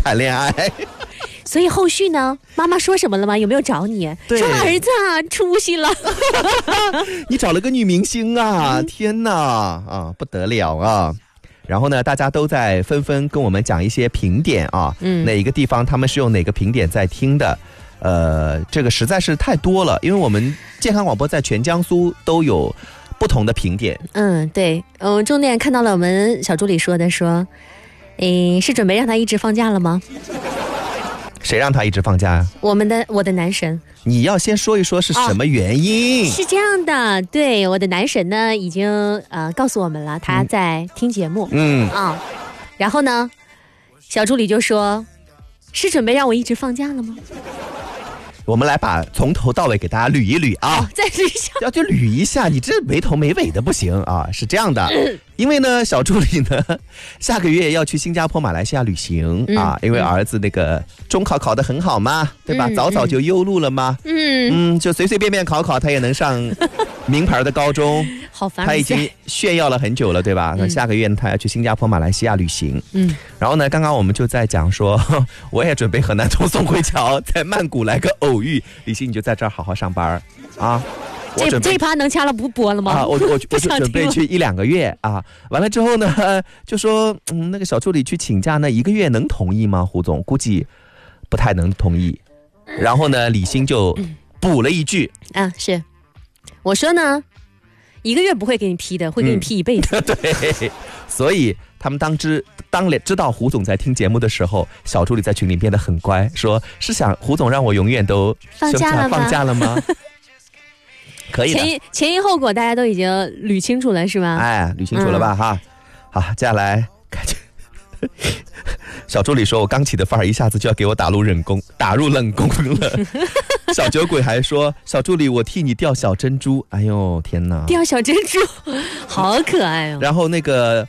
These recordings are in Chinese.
谈恋爱。 所以后续呢，妈妈说什么了吗？有没有找你？说儿子啊，出息了。 你找了个女明星啊，天哪啊，不得了啊！然后呢，大家都在纷纷跟我们讲一些评点啊，哪一个地方他们是用哪个评点在听的。这个实在是太多了，因为我们健康广播在全江苏都有不同的评点。 对，重点看到了我们小助理说的，说，是准备让他一直放假了吗？ 谁让他一直放假呀？ 我的男神。 你要先说一说是什么原因？ 是这样的，对，我的男神呢已经告诉我们了，他在听节目。然后呢，小助理就说，是准备让我一直放假了吗？ 我们来把从头到尾给大家捋一捋啊， 再捋一下， 要就捋一下，你这没头没尾的不行啊。是这样的，因为呢，小助理呢下个月要去新加坡、马来西亚旅行啊，因为儿子那个中考考得很好嘛，对吧？早早就优录了嘛，就随随便便考他也能上名牌的高中。 好烦， 他已经炫耀了很久了，对吧？那下个月他要去新加坡、马来西亚旅行。然后呢，刚刚我们就在讲说，我也准备和南通宋慧乔在曼谷来个偶遇。李欣，你就在这儿好好上班啊。这一趴能掐了不播了吗？ 我就准备去1-2个月啊。完了之后呢，就说那个小助理去请假呢，1个月能同意吗？胡总估计不太能同意。然后呢，李欣就补了一句是我说呢，1个月不会给你批的，会给你批一辈子。 对，所以他们当知道胡总在听节目的时候，小助理在群里变得很乖，说是想胡总让我永远都放假了吗？ 可以的， 前因后果大家都已经捋清楚了，是吗？ 捋清楚了吧？哈，好，接下来感觉小助理说，我刚起的范儿一下子就要给我打入冷宫了。小酒鬼还说，小助理我替你钓小珍珠。哎呦天哪， 钓小珍珠好可爱哦。 然后那个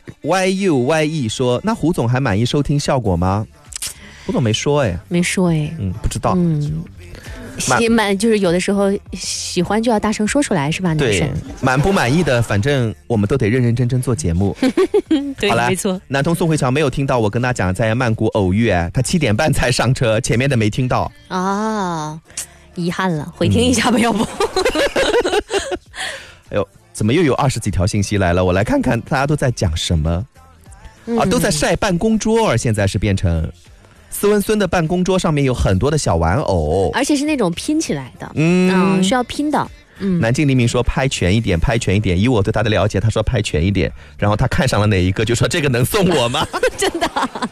YUYE 说，那胡总还满意收听效果吗？胡总没说不知道。 就是有的时候喜欢就要大声说出来，是吧？ 对，满不满意的，反正我们都得认认真真做节目。 对，没错。 南通宋慧乔没有听到我跟他讲在曼谷偶遇，他7点半才上车，前面的没听到啊， 遗憾了，回听一下吧，要不。 哎呦，怎么又有20几条信息来了？我来看看大家都在讲什么都在晒办公桌，现在是变成斯文孙的办公桌上面有很多的小玩偶， 而且是那种拼起来的，需要拼的。 南京黎明说拍全一点，拍全一点。以我对他的了解，他说拍全一点，然后他看上了哪一个，就说这个能送我吗？ 真的。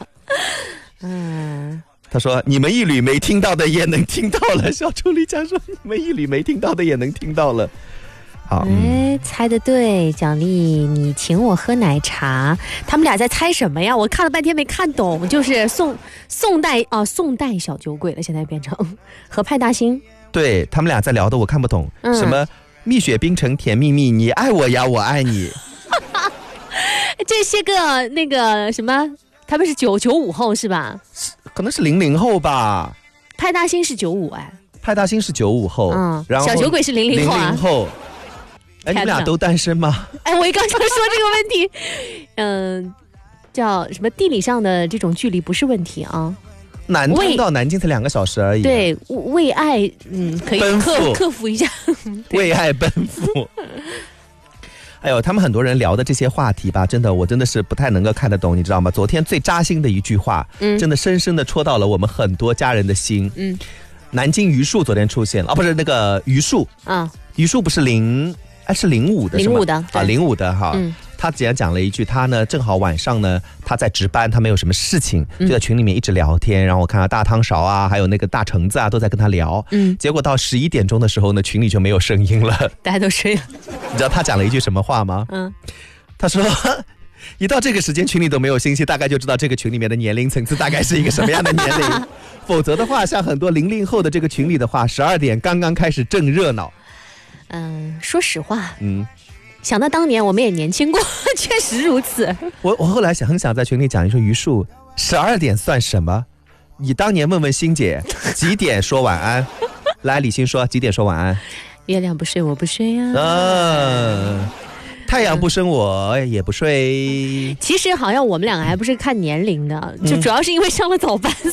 他说你们一缕没听到的也能听到了。小助理讲说你们一缕没听到的也能听到了。好， 猜得对，奖励你请我喝奶茶。他们俩在猜什么呀？我看了半天没看懂，就是宋代小酒鬼了，现在变成和派大星。 对，他们俩在聊的我看不懂，什么蜜雪冰城甜蜜蜜，你爱我呀，我爱你。 这些个那个什么，他们是95后是吧？ 可能是00后吧。 派大星是95 派大星是95后，然后小酒鬼是00后 00后。你们俩都单身吗？ 我刚刚说这个问题，叫什么？地理上的这种距离不是问题啊。 南通到南京才2个小时而已。 对，为爱，可以克服一下。 为爱奔赴。哎呦，他们很多人聊的这些话题吧，我真的是不太能够看得懂，你知道吗？昨天最扎心的一句话，真的深深的戳到了我们很多家人的心。南京榆树昨天出现了，不是那个榆树榆树不是是05的是吗？05的05的哈。他竟然讲了一句，他呢正好晚上呢他在值班，他没有什么事情，就在群里面一直聊天，然后我看到大汤勺啊还有那个大橙子啊都在跟他聊，结果到11点钟的时候呢，群里就没有声音了， 大家都睡了。 你知道他讲了一句什么话吗？他说一到这个时间群里都没有信息，大概就知道这个群里面的年龄层次大概是一个什么样的年龄。否则的话，像很多00后的这个群里的话，12点刚刚开始正热闹。 说实话，想到当年我们也年轻过，确实如此。 我后来很想在群里讲一说，榆树12点算什么？你当年问问欣姐几点说晚安？来，李欣说几点说晚安？ 月亮不睡我不睡呀。 太阳不生我也不睡。 其实好像我们两个还不是看年龄的，就主要是因为上了早班，